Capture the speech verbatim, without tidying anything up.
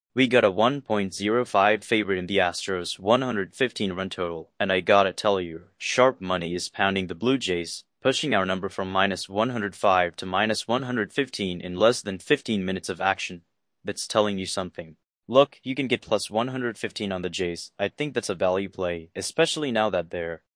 We got a one point zero five favorite in the Astros one hundred fifteen run total, and I gotta tell you, sharp money is pounding the Blue Jays, pushing our number from minus one hundred five to minus one hundred fifteen in less than fifteen minutes of action. That's telling you something. Look, you can get plus one hundred fifteen on the Jays. I think that's a value play, especially now that they're